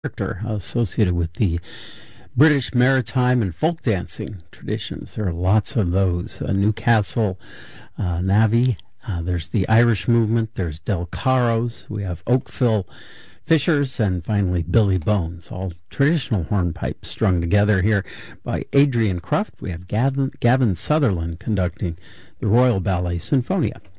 Character associated with the British maritime and folk dancing traditions. There are lots of those. Newcastle Navy, there's the Irish movement, there's Del Caros, we have Oakville Fishers, and finally Billy Bones, all traditional hornpipes strung together here by Adrian Cruft. We have Gavin Sutherland conducting the Royal Ballet Sinfonia.